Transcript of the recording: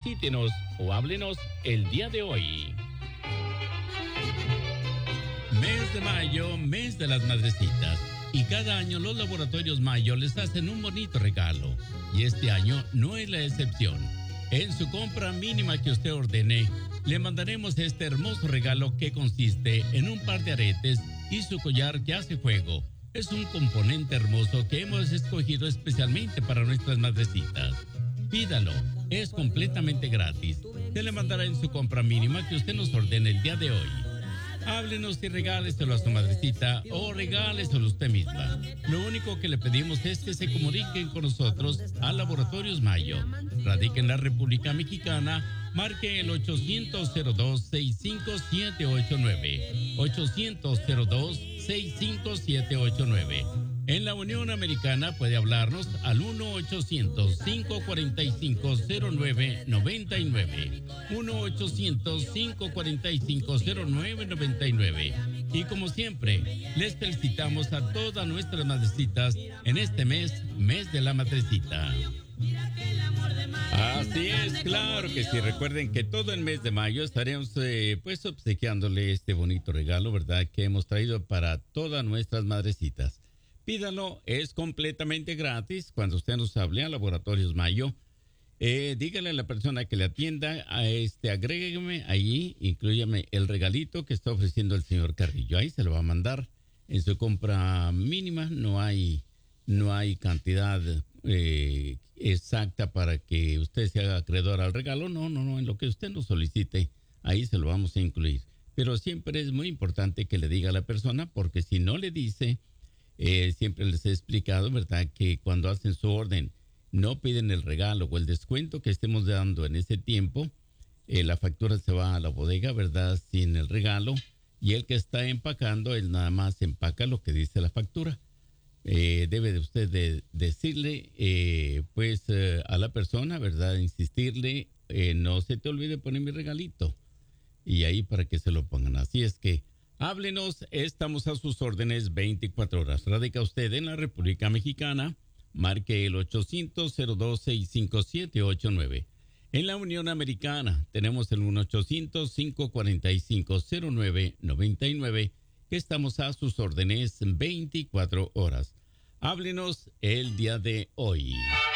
visítenos o háblenos el día de hoy. Mes de mayo, mes de las madrecitas. Y cada año los laboratorios Mayo les hacen un bonito regalo. Y este año no es la excepción. En su compra mínima que usted ordene, le mandaremos este hermoso regalo que consiste en un par de aretes y su collar que hace juego. Es un componente hermoso que hemos escogido especialmente para nuestras madrecitas. Pídalo, es completamente gratis. Se le mandará en su compra mínima que usted nos ordene el día de hoy. Háblenos y regáleselo a su madrecita o regáleselo a usted misma. Lo único que le pedimos es que se comuniquen con nosotros a Laboratorios Mayo. Radica en la República Mexicana. Marque el 800-02-65789. 800-02-65789. En la Unión Americana puede hablarnos al 1-800-545-0999. 1-800-545-0999. Y como siempre, les felicitamos a todas nuestras madrecitas en este mes de la madrecita. Así es, claro que sí. Recuerden que todo el mes de mayo estaremos pues obsequiándole este bonito regalo, ¿verdad? Que hemos traído para todas nuestras madrecitas. Pídalo, es completamente gratis. Cuando usted nos hable a Laboratorios Mayo, dígale a la persona que le atienda, agrégueme allí, inclúyame el regalito que está ofreciendo el señor Carrillo. Ahí se lo va a mandar en su compra mínima. No hay cantidad exacta para que usted se haga acreedor al regalo. No, en lo que usted nos solicite, ahí se lo vamos a incluir. Pero siempre es muy importante que le diga a la persona, porque si no le dice, siempre les he explicado, ¿verdad?, que cuando hacen su orden no piden el regalo o el descuento que estemos dando en ese tiempo, la factura se va a la bodega, ¿verdad?, sin el regalo, y el que está empacando, él nada más empaca lo que dice la factura. Debe de usted de decirle, a la persona, ¿verdad?, insistirle, no se te olvide poner mi regalito, y ahí para que se lo pongan. Así es que háblenos, estamos a sus órdenes 24 horas. Radica usted en la República Mexicana, marque el 800-02-65789. En la Unión Americana tenemos el 1-800-545-0999, que estamos a sus órdenes 24 horas. Háblenos el día de hoy.